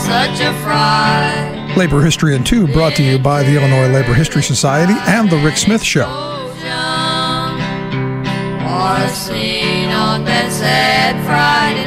such a fright. Labor History in 2 brought to you by the Illinois Labor History Society and The Rick Smith Show. Or seen on that sad Friday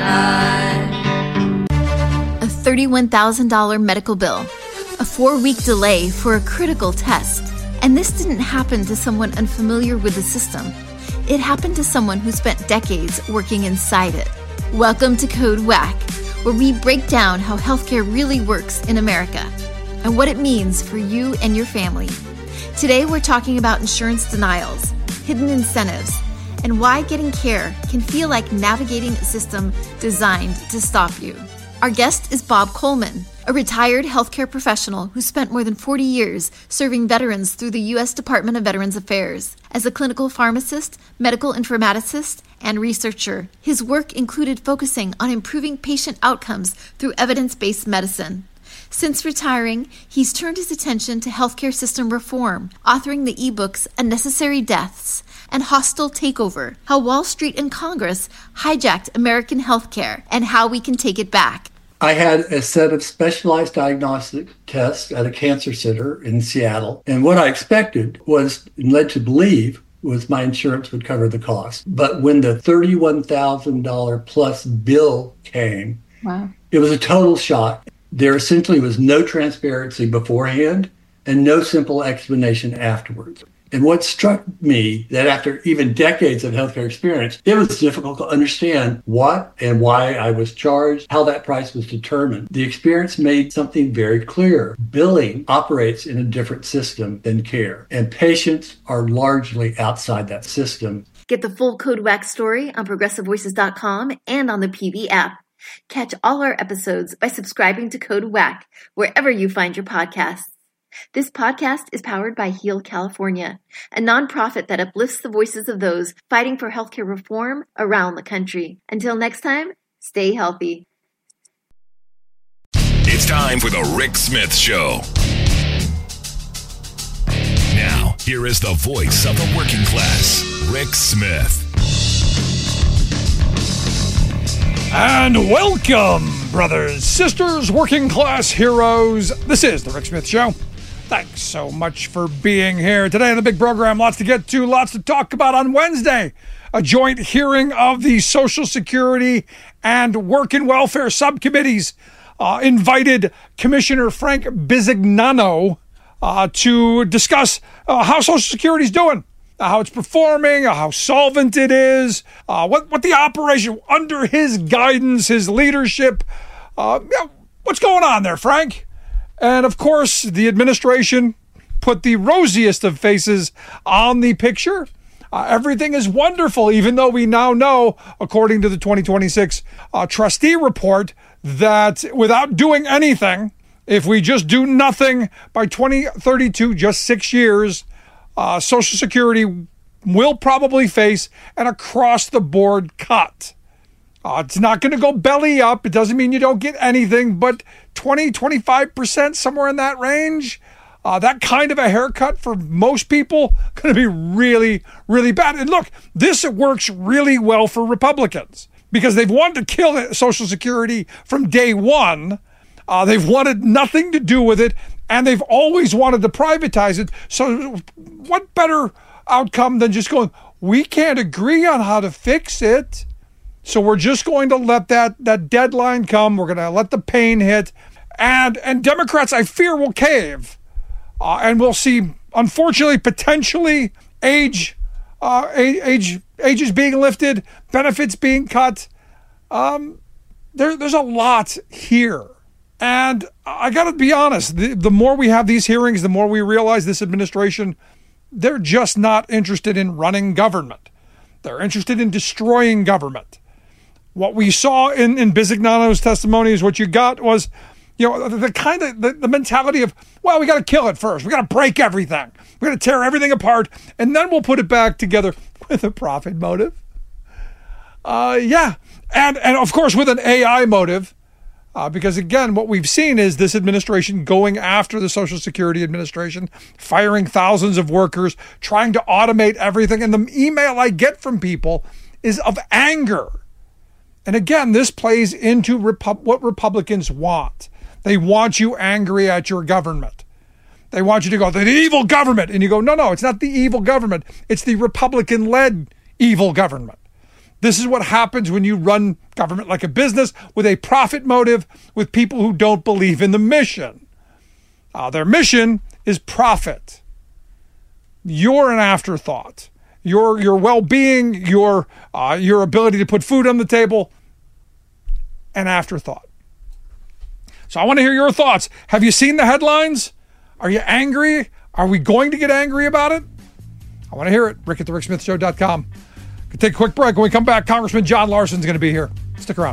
night. A $31,000 medical bill, a 4-week delay for a critical test. And this didn't happen to someone unfamiliar with the system. It happened to someone who spent decades working inside it. Welcome to Code Whack, where we break down how healthcare really works in America and what it means for you and your family. Today, we're talking about insurance denials, hidden incentives, and why getting care can feel like navigating a system designed to stop you. Our guest is Bob Coleman, a retired healthcare professional who spent more than 40 years serving veterans through the U.S. Department of Veterans Affairs. As a clinical pharmacist, medical informaticist, and researcher, his work included focusing on improving patient outcomes through evidence-based medicine. Since retiring, he's turned his attention to healthcare system reform, authoring the ebooks Unnecessary Deaths and Hostile Takeover, How Wall Street and Congress Hijacked American Healthcare and How We Can Take It Back. I had a set of specialized diagnostic tests at a cancer center in Seattle. And what I expected was, and led to believe, was my insurance would cover the cost. But when the $31,000 plus bill came, It was a total shock. There essentially was no transparency beforehand and no simple explanation afterwards. And what struck me that after even decades of healthcare experience, it was difficult to understand what and why I was charged, how that price was determined. The experience made something very clear. Billing operates in a different system than care, and patients are largely outside that system. Get the full Code Whack story on ProgressiveVoices.com and on the PV app. Catch all our episodes by subscribing to Code Whack wherever you find your podcasts. This podcast is powered by Heal California, a nonprofit that uplifts the voices of those fighting for healthcare reform around the country. Until next time, stay healthy. It's time for the Rick Smith Show. Now, here is the voice of the working class, Rick Smith. And welcome, brothers, sisters, working class heroes. This is the Rick Smith Show. Thanks so much for being here. Today on the big program, lots to get to, lots to talk about on Wednesday. A joint hearing of the Social Security and Work and Welfare subcommittees invited Commissioner Frank Bisignano to discuss how Social Security is doing. How it's performing, how solvent it is, what the operation under his guidance, his leadership, what's going on there, Frank? And of course, the administration put the rosiest of faces on the picture. Everything is wonderful, even though we now know, according to the 2026 trustee report, that without doing anything, if we just do nothing by 2032, just 6 years, Social Security will probably face an across-the-board cut. It's not going to go belly up. It doesn't mean you don't get anything, but 20-25%, somewhere in that range, that kind of a haircut for most people, going to be really, really bad. And look, this works really well for Republicans because they've wanted to kill Social Security from day one. They've wanted nothing to do with it, and they've always wanted to privatize it. So what better outcome than just going, we can't agree on how to fix it, so we're just going to let that deadline come. We're going to let the pain hit. And Democrats, I fear, will cave. And we'll see, unfortunately, potentially, ages being lifted, benefits being cut. There's a lot here. And I got to be honest, the more we have these hearings, the more we realize this administration, they're just not interested in running government. They're interested in destroying government. What we saw in Bisignano's testimony is what you got was, the kind of the mentality of, well, we got to kill it first. We got to break everything. We got to tear everything apart, and then we'll put it back together with a profit motive. And of course with an AI motive. Because again, what we've seen is this administration going after the Social Security Administration, firing thousands of workers, trying to automate everything. And the email I get from people is of anger. And again, this plays into what Republicans want. They want you angry at your government. They want you to go, the evil government. And you go, no, it's not the evil government. It's the Republican-led evil government. This is what happens when you run government like a business with a profit motive, with people who don't believe in the mission. Their mission is profit. You're an afterthought. Your well-being, your ability to put food on the table, an afterthought. So I want to hear your thoughts. Have you seen the headlines? Are you angry? Are we going to get angry about it? I want to hear it. Rick at thericksmithshow.com. We'll take a quick break. When we come back, Congressman John Larson's going to be here. Stick around.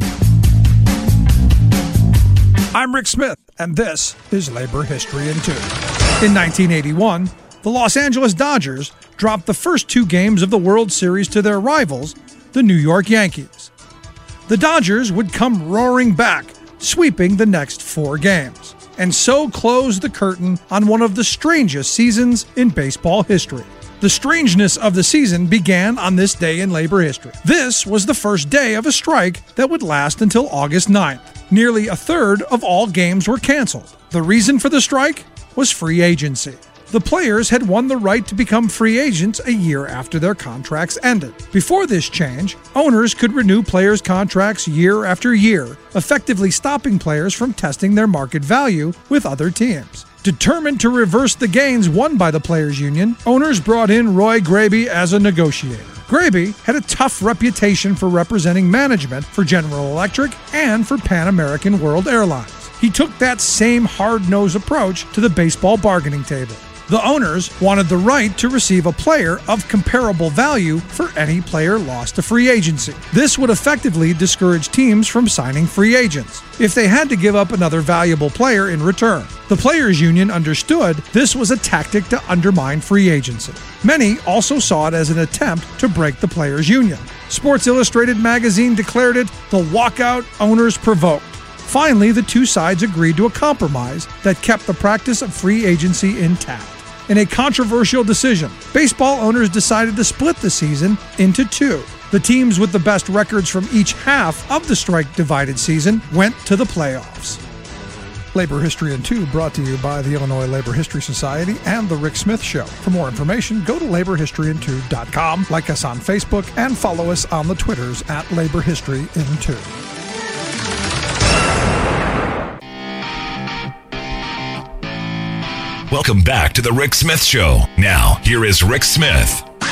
I'm Rick Smith, and this is Labor History in 2. In 1981, the Los Angeles Dodgers dropped the first 2 games of the World Series to their rivals, the New York Yankees. The Dodgers would come roaring back, sweeping the next 4 games, and so close the curtain on one of the strangest seasons in baseball history. The strangeness of the season began on this day in labor history. This was the first day of a strike that would last until August 9th. Nearly a third of all games were canceled. The reason for the strike was free agency. The players had won the right to become free agents a year after their contracts ended. Before this change, owners could renew players' contracts year after year, effectively stopping players from testing their market value with other teams. Determined to reverse the gains won by the players' union, owners brought in Roy Graby as a negotiator. Graby had a tough reputation for representing management for General Electric and for Pan American World Airlines. He took that same hard-nosed approach to the baseball bargaining table. The owners wanted the right to receive a player of comparable value for any player lost to free agency. This would effectively discourage teams from signing free agents if they had to give up another valuable player in return. The players' union understood this was a tactic to undermine free agency. Many also saw it as an attempt to break the players' union. Sports Illustrated magazine declared it the walkout owners provoked. Finally, the 2 sides agreed to a compromise that kept the practice of free agency intact. In a controversial decision, baseball owners decided to split the season into 2. The teams with the best records from each half of the strike-divided season went to the playoffs. Labor History in 2 brought to you by the Illinois Labor History Society and The Rick Smith Show. For more information, go to laborhistoryin2.com, like us on Facebook, and follow us on the Twitters at laborhistoryin2. Welcome back to the Rick Smith Show. Now, here is Rick Smith.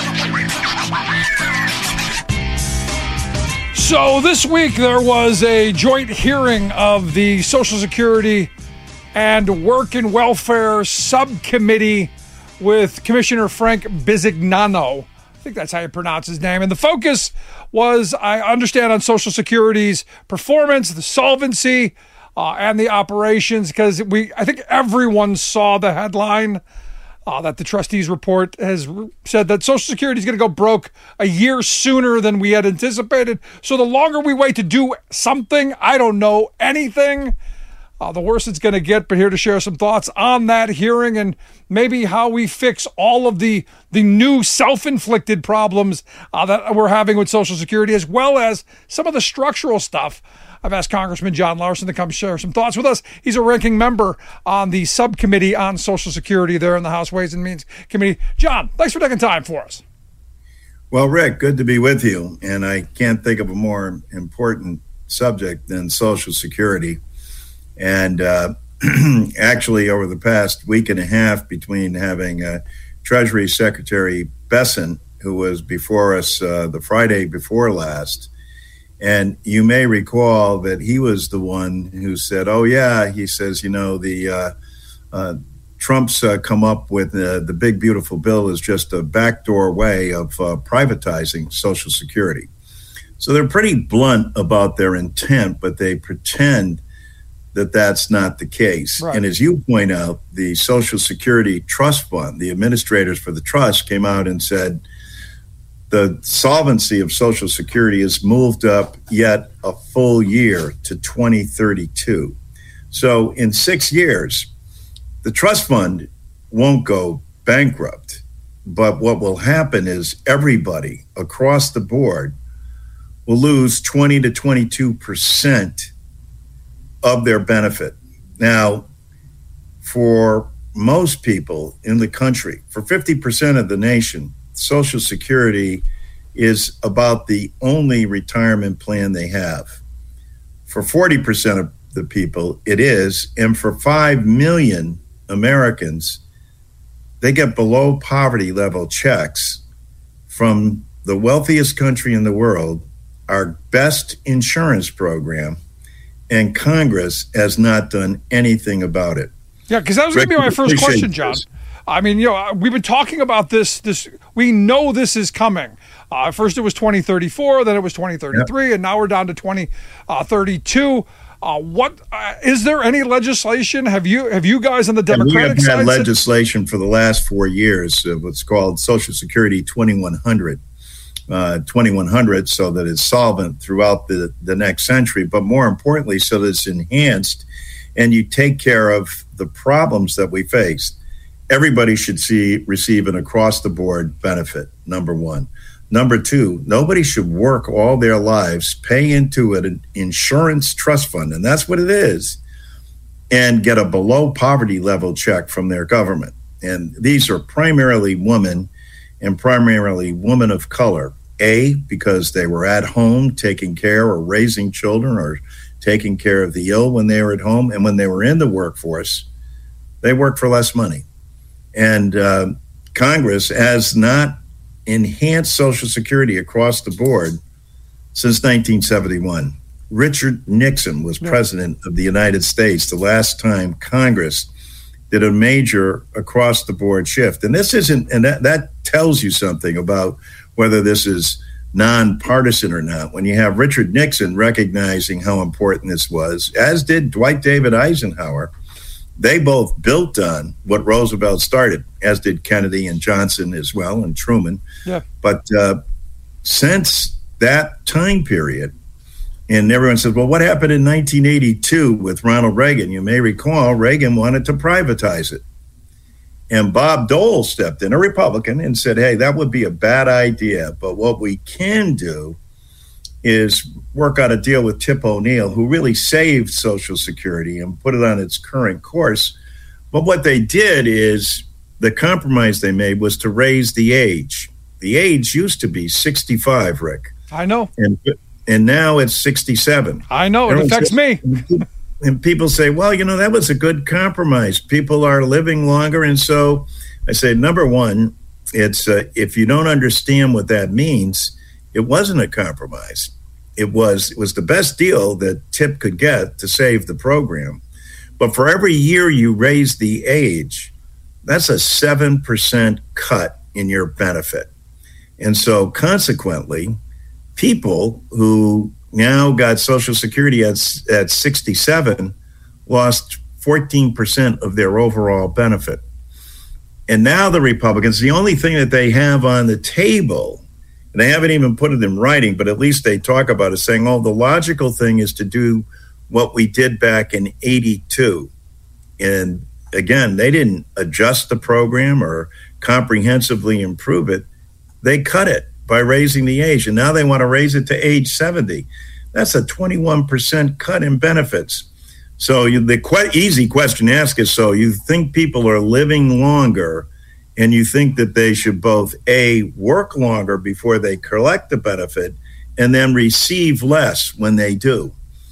So this week there was a joint hearing of the Social Security and Work and Welfare Subcommittee with Commissioner Frank Bisignano. I think that's how you pronounce his name. And the focus was, I understand, on Social Security's performance, the solvency, and the operations, because I think everyone saw the headline that the trustees report has said that Social Security is going to go broke a year sooner than we had anticipated. So the longer we wait to do something, I don't know anything, the worse it's going to get. But here to share some thoughts on that hearing and maybe how we fix all of the new self-inflicted problems that we're having with Social Security, as well as some of the structural stuff. I've asked Congressman John Larson to come share some thoughts with us. He's a ranking member on the subcommittee on Social Security there in the House Ways and Means Committee. John, thanks for taking time for us. Well, Rick, good to be with you. And I can't think of a more important subject than Social Security. And actually, over the past week and a half, between having Treasury Secretary Bessent, who was before us the Friday before last, and you may recall that he was the one who said, oh, yeah, he says, the Trump's come up with the big, beautiful bill is just a backdoor way of privatizing Social Security. So they're pretty blunt about their intent, but they pretend that that's not the case. Right. And as you point out, the Social Security Trust Fund, the administrators for the trust came out and said, the solvency of Social Security is moved up yet a full year to 2032. So in 6 years, the trust fund won't go bankrupt. But what will happen is everybody across the board will lose 20 to 22% of their benefit. Now, for most people in the country, for 50% of the nation, Social Security is about the only retirement plan they have. For 40% of the people, it is. And for 5 million Americans, they get below poverty level checks from the wealthiest country in the world, our best insurance program, and Congress has not done anything about it. Yeah, because that was going to be my first question, John. I mean, we've been talking about this. We know this is coming. First it was 2034, then it was 2033, and now we're down to 2032. What is there any legislation? Have you guys on the Democratic side? We have had legislation for the last 4 years, what's called Social Security 2100. 2100, so that it's solvent throughout the next century, but more importantly, so that it's enhanced and you take care of the problems that we face. Everybody should receive an across-the-board benefit, number one. Number two, nobody should work all their lives, pay into an insurance trust fund, and that's what it is, and get a below-poverty level check from their government. And these are primarily women and primarily women of color. Because they were at home taking care or raising children or taking care of the ill when they were at home. And when they were in the workforce, they worked for less money. And Congress has not enhanced Social Security across the board since 1971. Richard Nixon was president of the United States the last time Congress did a major across-the-board shift. And this isn't, and that tells you something about whether this is nonpartisan or not. When you have Richard Nixon recognizing how important this was, as did Dwight David Eisenhower, they both built on what Roosevelt started, as did Kennedy and Johnson as well, and Truman. Yeah. But since that time period, and everyone says, well, what happened in 1982 with Ronald Reagan? You may recall Reagan wanted to privatize it. And Bob Dole stepped in, a Republican, and said, hey, that would be a bad idea. But what we can do is work out a deal with Tip O'Neill, who really saved Social Security and put it on its current course. But what they did is the compromise they made was to raise the age. The age used to be 65, Rick. I know. And now it's 67. I know. It affects me. And people say, well, that was a good compromise. People are living longer. And so I say, number one, it's if you don't understand what that means, it wasn't a compromise. It was the best deal that Tip could get to save the program. But for every year you raise the age, that's a 7% cut in your benefit. And so consequently, people who now got Social Security at 67 lost 14% of their overall benefit. And now the Republicans, the only thing that they have on the table, and they haven't even put it in writing, but at least they talk about it, saying, the logical thing is to do what we did back in 82. And again, they didn't adjust the program or comprehensively improve it. They cut it by raising the age, and now they want to raise it to age 70. That's a 21% cut in benefits. So the easy question to ask is, so you think people are living longer, and you think that they should both, A, work longer before they collect the benefit, and then receive less when they do.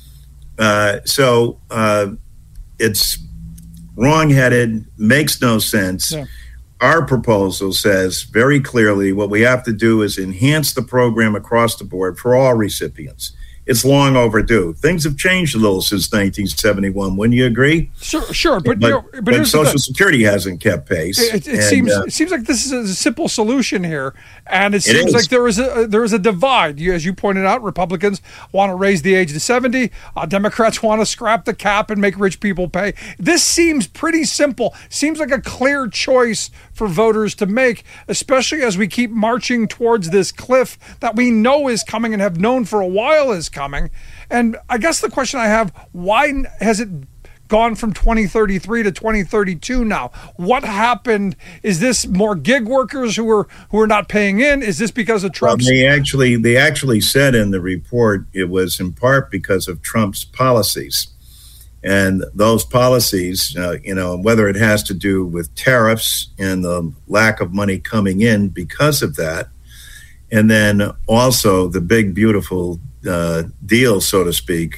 So it's wrong-headed, makes no sense. Yeah. Our proposal says very clearly what we have to do is enhance the program across the board for all recipients. It's long overdue. Things have changed a little since 1971. Wouldn't you agree? Sure. But Social Security hasn't kept pace. It seems like this is a simple solution here, and it seems like there is a divide. As you pointed out, Republicans want to raise the age to 70. Democrats want to scrap the cap and make rich people pay. This seems pretty simple. Seems like a clear choice for voters to make, especially as we keep marching towards this cliff that we know is coming and have known for a while is coming. And I guess the question I have, why has it gone from 2033 to 2032 now? What happened? Is this more gig workers who are not paying in? Is this because of Trump's? They actually said in the report it was in part because of Trump's policies. And those policies, whether it has to do with tariffs and the lack of money coming in because of that, and then also the big, beautiful deal, so to speak,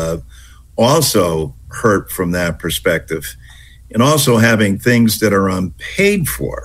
also hurt from that perspective. And also having things that are unpaid for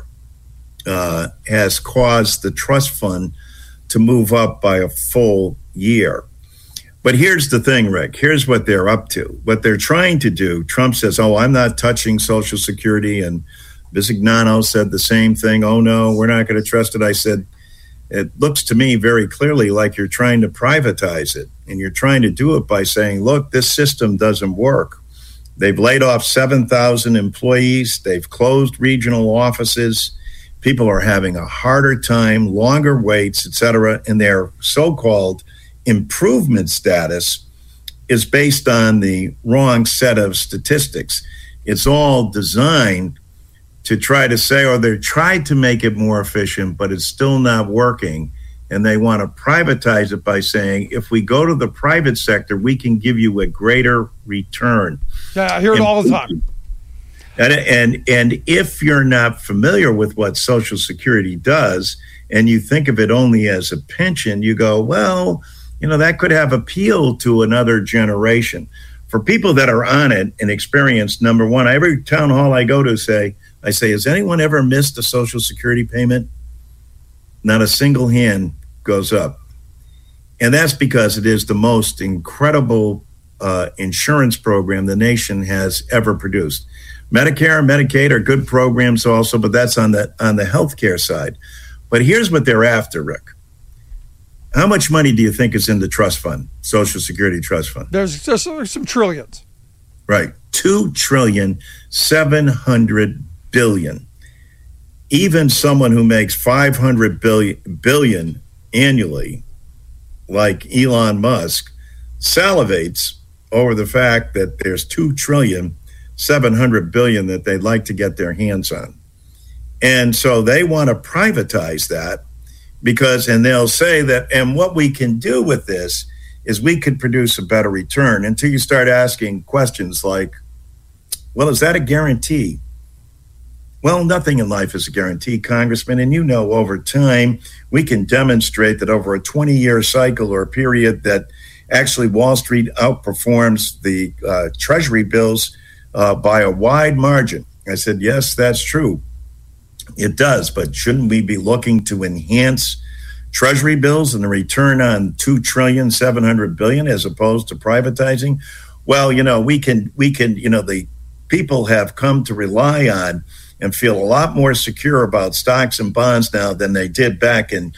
has caused the trust fund to move up by a full year. But here's the thing, Rick. Here's what they're up to. What they're trying to do, Trump says, I'm not touching Social Security. And Bisignano said the same thing. Oh, no, we're not going to trust it. I said, it looks to me very clearly like you're trying to privatize it. And you're trying to do it by saying, look, this system doesn't work. They've laid off 7,000 employees. They've closed regional offices. People are having a harder time, longer waits, et cetera. And their so-called improvement status is based on the wrong set of statistics. It's all designed to try to say, or they tried to make it more efficient, but it's still not working. And they want to privatize it by saying, if we go to the private sector, we can give you a greater return. Yeah, I hear it all the time. And if you're not familiar with what Social Security does, and you think of it only as a pension, you go, well, that could have appeal to another generation. For people that are on it and experience, number one, every town hall I go to I say, has anyone ever missed a Social Security payment? Not a single hand goes up. And that's because it is the most incredible insurance program the nation has ever produced. Medicare and Medicaid are good programs also, but that's on the healthcare side. But here's what they're after, Rick. How much money do you think is in the trust fund, Social Security trust fund? There's just some trillions. Right. $2.7 trillion. Even someone who makes $500 billion annually, like Elon Musk, salivates over the fact that there's $2.7 trillion that they'd like to get their hands on. And so they want to privatize that and they'll say that, and what we can do with this is we could produce a better return, until you start asking questions like, well, is that a guarantee? Well, nothing in life is a guarantee, Congressman. And over time, we can demonstrate that over a 20-year cycle or a period that actually Wall Street outperforms the Treasury bills by a wide margin. I said, yes, that's true. It does, but shouldn't we be looking to enhance Treasury bills and the return on $2.7 trillion as opposed to privatizing? Well, we can. The people have come to rely on and feel a lot more secure about stocks and bonds now than they did back in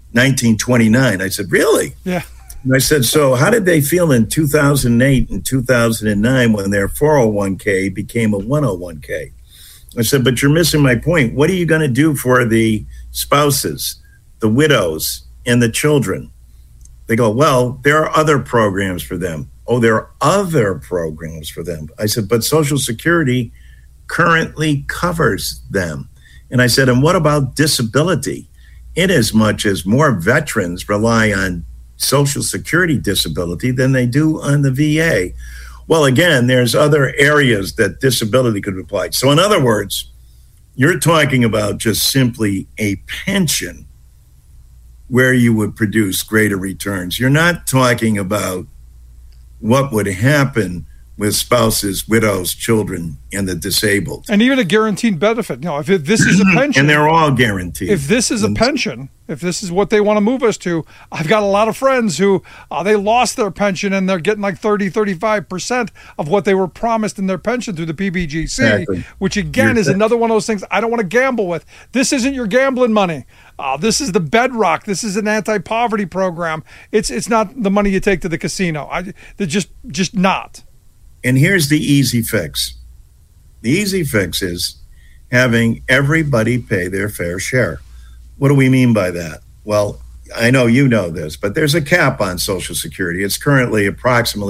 1929. I said, really? Yeah. And I said, so how did they feel in 2008 and 2009 when their 401k became a 101k? I said, but you're missing my point. What are you going to do for the spouses, the widows, and the children? They go, well, there are other programs for them. Oh, there are other programs for them. I said, but Social Security currently covers them. And I said, and what about disability? Inasmuch as more veterans rely on Social Security disability than they do on the VA. Well, again, there's other areas that disability could apply. So in other words, you're talking about just simply a pension where you would produce greater returns. You're not talking about what would happen with spouses, widows, children, and the disabled. And even a guaranteed benefit. If this is a pension. And they're all guaranteed. If this is a pension, if this is what they want to move us to, I've got a lot of friends who they lost their pension and they're getting like 35% of what they were promised in their pension through the PBGC, exactly. Which again is another one of those things I don't want to gamble with. This isn't your gambling money. This is the bedrock. This is an anti-poverty program. It's not the money you take to the casino. They're just not. And here's the easy fix. The easy fix is having everybody pay their fair share. What do we mean by that? Well, I know you know this, but there's a cap on Social Security. It's currently approximately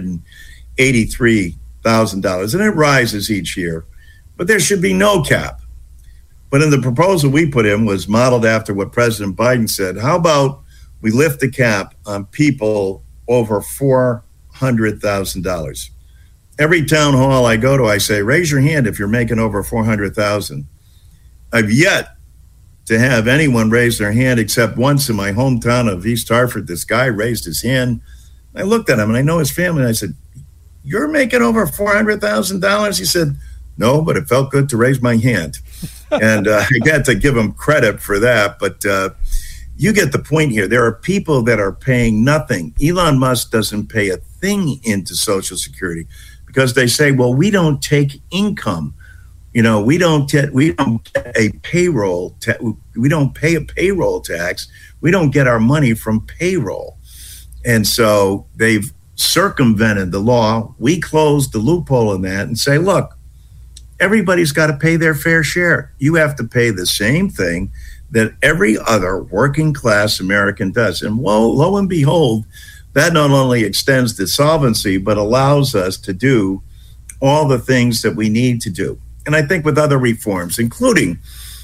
$183,000, and it rises each year. But there should be no cap. But in the proposal we put in was modeled after what President Biden said. How about we lift the cap on people over $400,000? every town hall I go to, I say, raise your hand if you're making over 400,000. I've yet to have anyone raise their hand except once in my hometown of East Hartford. This guy raised his hand. I looked at him, and I know his family, and I said, you're making over $400,000? He said, no, but it felt good to raise my hand. And I got to give him credit for that. But you get the point here. There are people that are paying nothing. Elon Musk doesn't pay a thing into Social Security because they say, well, we don't take income. We don't get a payroll. We don't pay a payroll tax. We don't get our money from payroll. And so they've circumvented the law. We closed the loophole in that and say, look, everybody's got to pay their fair share. You have to pay the same thing that every other working class American does. And lo and behold, that not only extends the solvency, but allows us to do all the things that we need to do. And I think with other reforms, including,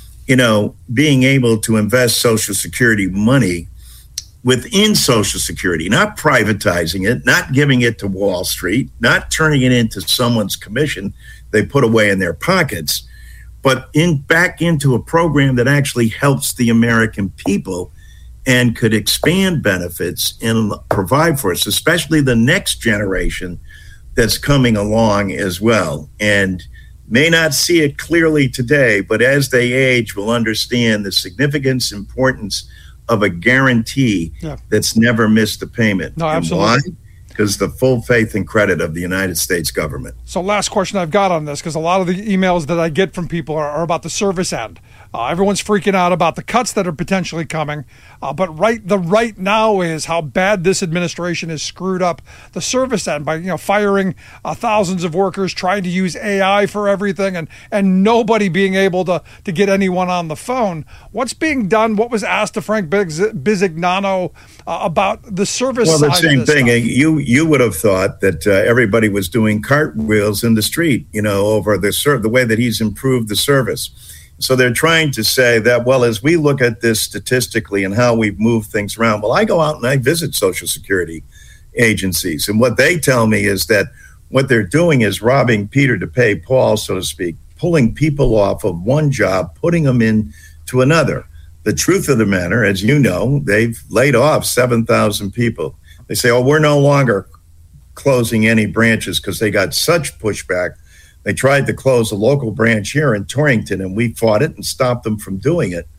being able to invest Social Security money within Social Security, not privatizing it, not giving it to Wall Street, not turning it into someone's commission they put away in their pockets, but back into a program that actually helps the American people and could expand benefits and provide for us, especially the next generation that's coming along as well. And may not see it clearly today, but as they age, will understand the significance, importance of a guarantee that's never missed a payment. No, absolutely. And why? Because the full faith and credit of the United States government. So last question I've got on this, because a lot of the emails that I get from people are about the service end. Everyone's freaking out about the cuts that are potentially coming. But right now is how bad this administration has screwed up the service end by firing thousands of workers, trying to use AI for everything, and nobody being able to get anyone on the phone. What's being done? What was asked to Frank Bisignano about the service side of this? Well, the same thing. You would have thought that everybody was doing cartwheels in the street, over the way that he's improved the service. So they're trying to say that, well, as we look at this statistically and how we've moved things around, well, I go out and I visit Social Security agencies. And what they tell me is that what they're doing is robbing Peter to pay Paul, so to speak, pulling people off of one job, putting them into another. The truth of the matter, as you know, they've laid off 7,000 people. They say, oh, we're no longer closing any branches because they got such pushback. They tried to close a local branch here in Torrington, and we fought it and stopped them from doing it.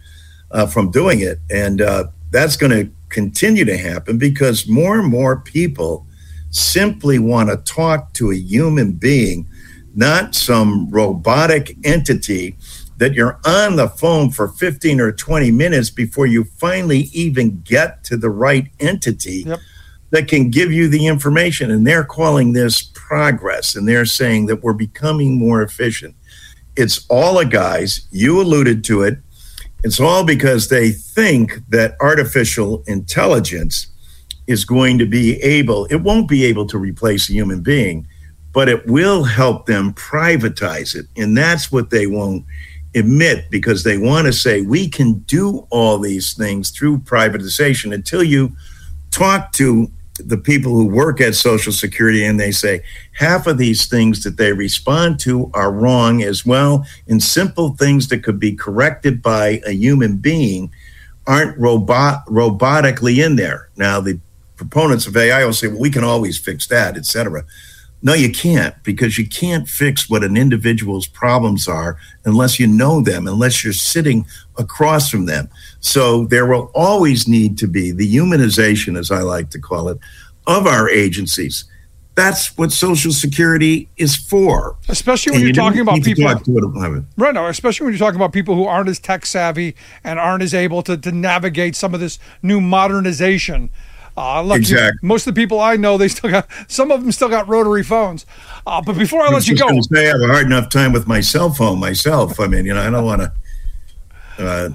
And that's going to continue to happen because more and more people simply want to talk to a human being, not some robotic entity that you're on the phone for 15 or 20 minutes before you finally even get to the right entity that can give you the information. And they're calling this progress, and they're saying that we're becoming more efficient. It's all a guise. You alluded to it. It's all because they think that artificial intelligence is going to be it won't be able to replace a human being, but it will help them privatize it. And that's what they won't admit, because they want to say we can do all these things through privatization until you talk to the people who work at Social Security and they say half of these things that they respond to are wrong as well. And simple things that could be corrected by a human being aren't robotically in there. Now, the proponents of AI will say, well, we can always fix that, et cetera. No, you can't, because you can't fix what an individual's problems are unless you know them, unless you're sitting across from them. So there will always need to be the humanization, as I like to call it, of our agencies. That's what Social Security is for. Especially when you're talking about people, right now, especially when you're talking about people who aren't as tech savvy and aren't as able to navigate some of this new modernization. Look, exactly. Most of the people I know, some of them still got rotary phones. But before I let you go, I have a hard enough time with my cell phone myself. I mean, I don't want to.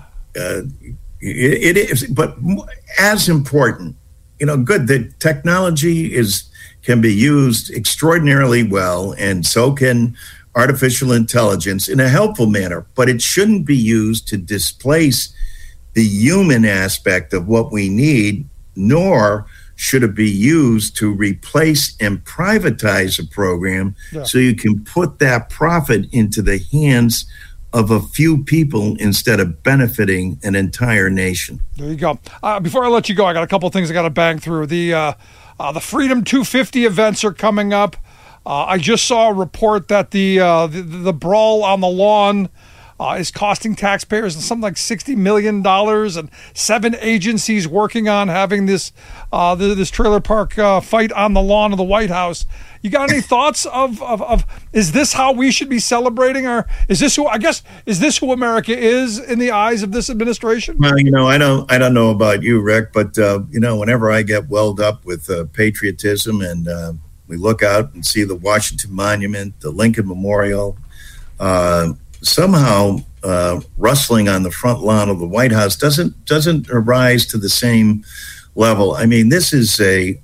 It is, but as important, good. The technology can be used extraordinarily well, and so can artificial intelligence in a helpful manner. But it shouldn't be used to displace the human aspect of what we need, nor should it be used to replace and privatize a program so you can put that profit into the hands of a few people instead of benefiting an entire nation? There you go. Before I let you go, I got a couple of things I got to bang through. The Freedom 250 events are coming up. I just saw a report that the brawl on the lawn is costing taxpayers something like $60 million, and 7 agencies working on having this trailer park fight on the lawn of the White House. You got any thoughts of is this how we should be celebrating, or is this who America is in the eyes of this administration? Well, I don't know about you, Rick, but whenever I get welled up with patriotism and we look out and see the Washington Monument, the Lincoln Memorial, somehow rustling on the front lawn of the White House doesn't rise to the same level. I mean, this is a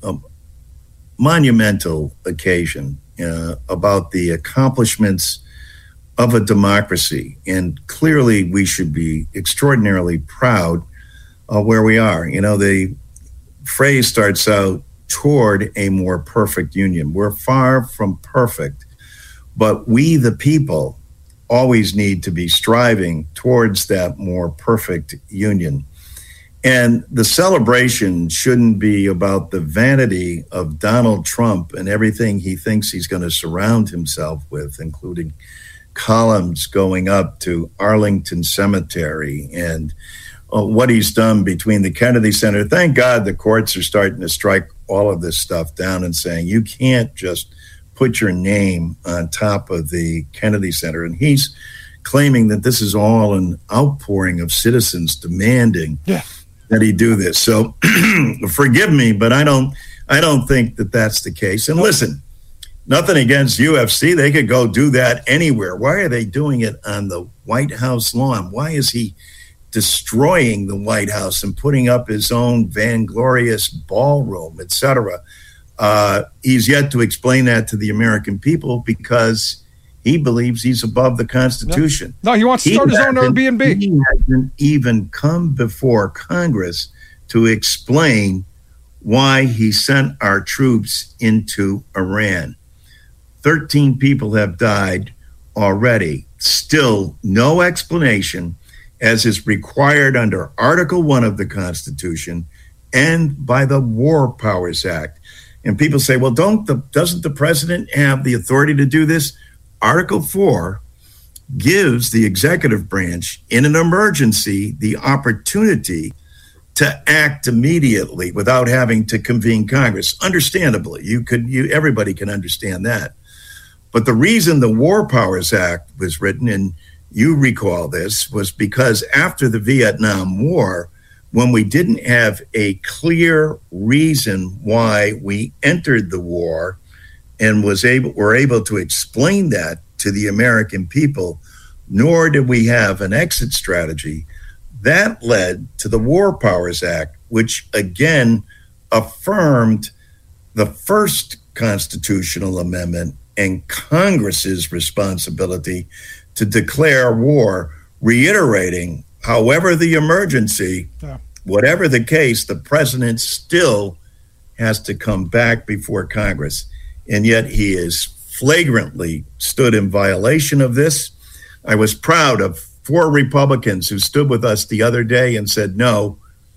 monumental occasion about the accomplishments of a democracy, and clearly we should be extraordinarily proud of where we are. The phrase starts out, toward a more perfect union. We're far from perfect, but we, the people, always need to be striving towards that more perfect union. And the celebration shouldn't be about the vanity of Donald Trump and everything he thinks he's going to surround himself with, including columns going up to Arlington Cemetery and what he's done between the Kennedy Center. Thank God the courts are starting to strike all of this stuff down and saying you can't just put your name on top of the Kennedy Center. And he's claiming that this is all an outpouring of citizens demanding that he do this. So forgive me, but I don't think that that's the case. And listen, nothing against UFC. They could go do that anywhere. Why are they doing it on the White House lawn? Why is he destroying the White House and putting up his own vainglorious ballroom, etc.? He's yet to explain that to the American people because he believes he's above the Constitution. No, he wants to start his own Airbnb. He hasn't even come before Congress to explain why he sent our troops into Iran. 13 people have died already. Still no explanation, as is required under Article 1 of the Constitution and by the War Powers Act. And people say, well, doesn't the president have the authority to do this? Article 4 gives the executive branch in an emergency the opportunity to act immediately without having to convene Congress. Understandably, everybody can understand that. But the reason the War Powers Act was written, and you recall this, was because after the Vietnam War, when we didn't have a clear reason why we entered the war and were able to explain that to the American people, nor did we have an exit strategy, that led to the War Powers Act, which again affirmed the first constitutional amendment and Congress's responsibility to declare war, reiterating, however the emergency, whatever the case, the president still has to come back before Congress. And yet he is flagrantly stood in violation of this. I was proud of 4 Republicans who stood with us the other day and said, no,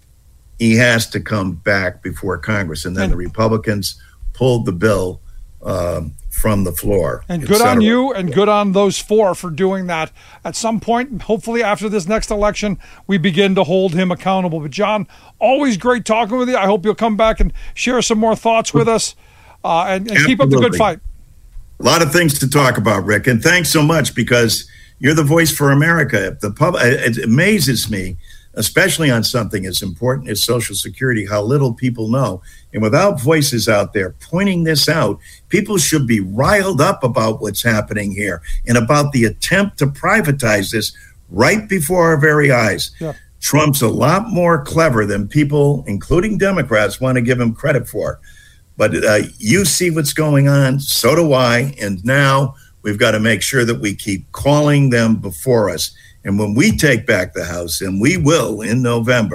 he has to come back before Congress. And then the Republicans pulled the bill from the floor. And good on you and good on those 4 for doing that. At some point, hopefully after this next election, we begin to hold him accountable. But John, always great talking with you. I hope you'll come back and share some more thoughts with us and keep up the good fight. A lot of things to talk about, Rick. And thanks so much, because you're the voice for America. It amazes me, especially on something as important as Social Security, how little people know. And without voices out there pointing this out, people should be riled up about what's happening here and about the attempt to privatize this right before our very eyes. Yeah. Trump's a lot more clever than people, including Democrats, want to give him credit for. But you see what's going on, so do I, and now we've got to make sure that we keep calling them before us. And when we take back the House, and we will in November,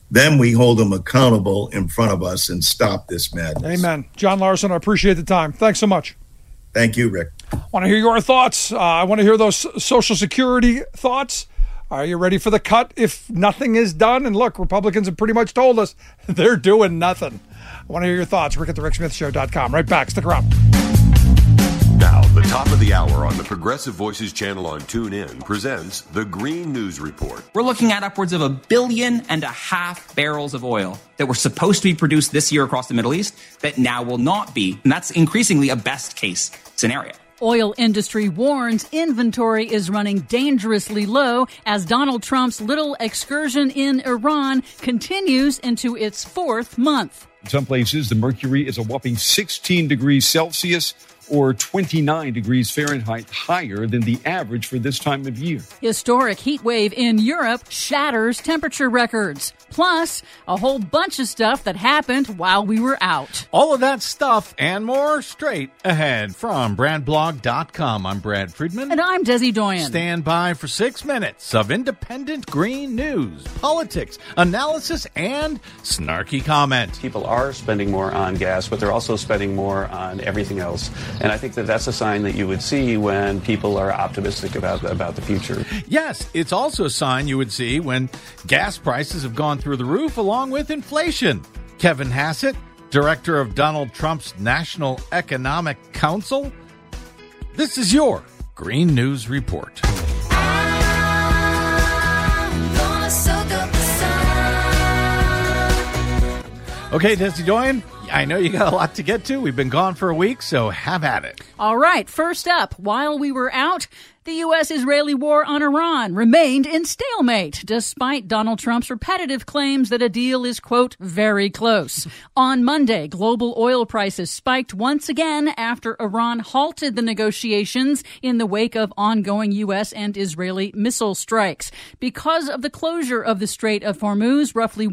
then we hold them accountable in front of us and stop this madness. Amen. John Larson, I appreciate the time. Thanks so much. Thank you, Rick. I want to hear your thoughts. I want to hear those Social Security thoughts. Are you ready for the cut if nothing is done? And look, Republicans have pretty much told us they're doing nothing. I want to hear your thoughts. Rick at thericksmithshow.com. Right back. Stick around. Now, the top of the hour on the Progressive Voices channel on TuneIn presents the Green News Report. We're looking at upwards of 1.5 billion barrels of oil that were supposed to be produced this year across the Middle East that now will not be. And that's increasingly a best case scenario. Oil industry warns inventory is running dangerously low as Donald Trump's little excursion in Iran continues into its 4th month. In some places, the mercury is a whopping 16 degrees Celsius or 29 degrees Fahrenheit higher than the average for this time of year. Historic heat wave in Europe shatters temperature records. Plus, a whole bunch of stuff that happened while we were out. All of that stuff and more straight ahead from BradBlog.com. I'm Brad Friedman. And I'm Desi Doyen. Stand by for 6 minutes of independent green news, politics, analysis, and snarky comment. People are spending more on gas, but they're also spending more on everything else. And I think that that's a sign that you would see when people are optimistic about the future. Yes, it's also a sign you would see when gas prices have gone through the roof along with inflation. Kevin Hassett, director of Donald Trump's National Economic Council. This is your Green News Report. Okay, Desi Doyen, I know you got a lot to get to. We've been gone for a week, so have at it. All right, first up, while we were out, the U.S.-Israeli war on Iran remained in stalemate, despite Donald Trump's repetitive claims that a deal is, quote, very close. On Monday, global oil prices spiked once again after Iran halted the negotiations in the wake of ongoing U.S. and Israeli missile strikes. Because of the closure of the Strait of Hormuz, roughly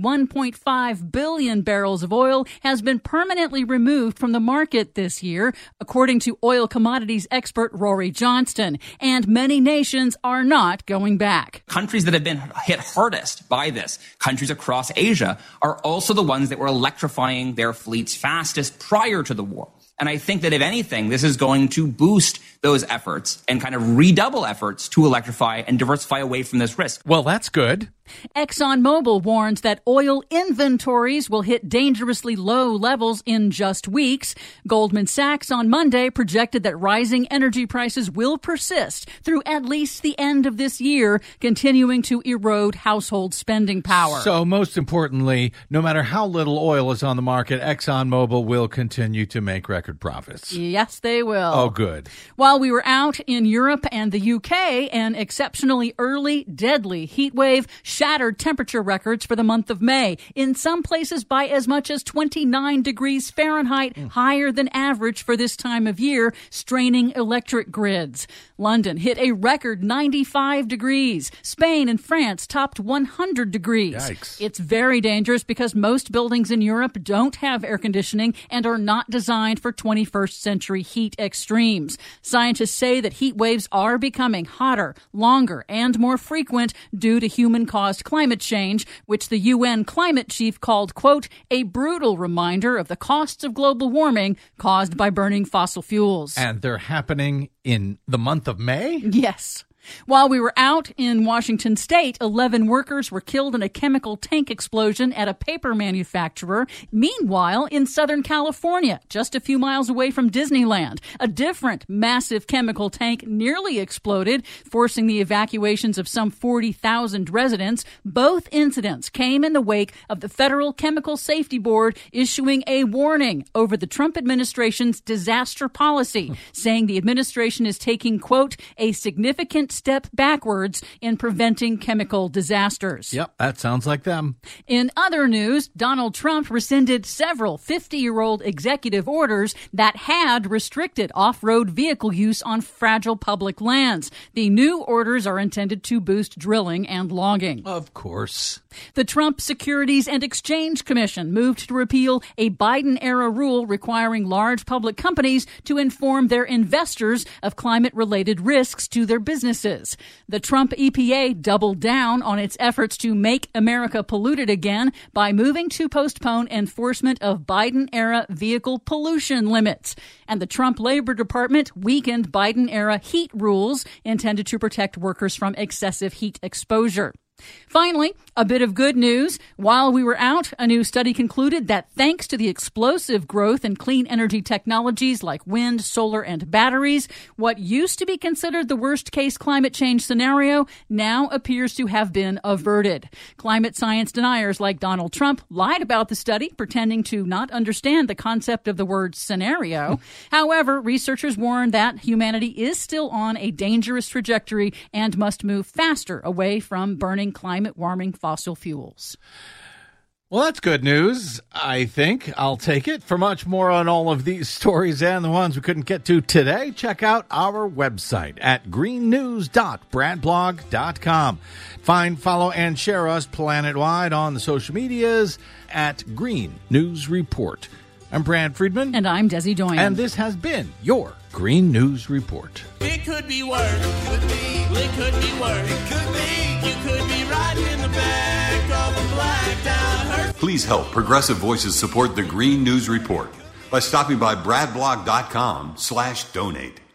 1.5 billion barrels of oil has been permanently removed from the market this year, according to oil commodities expert Rory Johnston. And many nations are not going back. Countries that have been hit hardest by this, countries across Asia, are also the ones that were electrifying their fleets fastest prior to the war. And I think that if anything, this is going to boost those efforts and kind of redouble efforts to electrify and diversify away from this risk. Well, that's good. ExxonMobil warns that oil inventories will hit dangerously low levels in just weeks. Goldman Sachs on Monday projected that rising energy prices will persist through at least the end of this year, continuing to erode household spending power. So most importantly, no matter how little oil is on the market, ExxonMobil will continue to make record profits. Yes, they will. Oh, good. While we were out in Europe and the UK, an exceptionally early, deadly heat wave shattered temperature records for the month of May, in some places by as much as 29 degrees Fahrenheit, higher than average for this time of year, straining electric grids. London hit a record 95 degrees. Spain and France topped 100 degrees. Yikes. It's very dangerous because most buildings in Europe don't have air conditioning and are not designed for 21st century heat extremes. Scientists say that heat waves are becoming hotter, longer, and more frequent due to human-caused climate change, which the UN climate chief called, quote, a brutal reminder of the costs of global warming caused by burning fossil fuels. And they're happening in the month of May? Yes. While we were out in Washington state, 11 workers were killed in a chemical tank explosion at a paper manufacturer. Meanwhile, in Southern California, just a few miles away from Disneyland, a different massive chemical tank nearly exploded, forcing the evacuations of some 40,000 residents. Both incidents came in the wake of the Federal Chemical Safety Board issuing a warning over the Trump administration's disaster policy, saying the administration is taking, quote, a significant step backwards in preventing chemical disasters. Yep, that sounds like them. In other news, Donald Trump rescinded several 50-year-old executive orders that had restricted off-road vehicle use on fragile public lands. The new orders are intended to boost drilling and logging. Of course. The Trump Securities and Exchange Commission moved to repeal a Biden-era rule requiring large public companies to inform their investors of climate-related risks to their businesses. promises. The Trump EPA doubled down on its efforts to make America polluted again by moving to postpone enforcement of Biden-era vehicle pollution limits. And the Trump Labor Department weakened Biden-era heat rules intended to protect workers from excessive heat exposure. Finally, a bit of good news. While we were out, a new study concluded that thanks to the explosive growth in clean energy technologies like wind, solar, and batteries, what used to be considered the worst-case climate change scenario now appears to have been averted. Climate science deniers like Donald Trump lied about the study, pretending to not understand the concept of the word scenario. However, researchers warn that humanity is still on a dangerous trajectory and must move faster away from burning climate-warming fossil fuels. Well, that's good news, I think. I'll take it. For much more on all of these stories and the ones we couldn't get to today, check out our website at greennews.bradblog.com. Find, follow, and share us planet-wide on the social medias at Green News Report. I'm Brad Friedman. And I'm Desi Doyen. And this has been your Green News Report. It could be worse. It could be. It could be worse. It could be. You could be riding in the back of a blacked out hearse. Please help Progressive Voices support the Green News Report by stopping by bradblog.com/donate.